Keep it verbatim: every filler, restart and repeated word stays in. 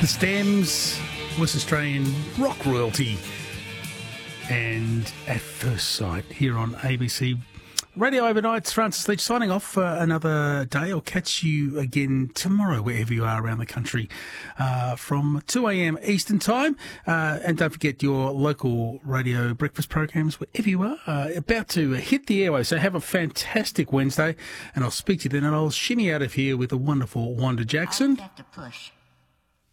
The Stems, West Australian rock royalty, and At First Sight here on A B C Radio Overnight. It's Francis Leach signing off for another day. I'll catch you again tomorrow wherever you are around the country uh, from two a.m. Eastern Time. Uh, and don't forget your local radio breakfast programs wherever you are, uh, about to hit the airwaves. So have a fantastic Wednesday, and I'll speak to you then, and I'll shimmy out of here with the wonderful Wanda Jackson. I have to push.